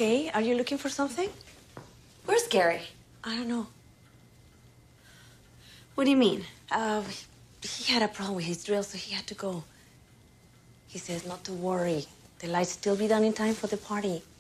okay. Are you looking for something? Where's Gary? I don't know. What do you mean? He had a problem with his drill, so he had to go. He says not to worry. The lights still be done in time for the party.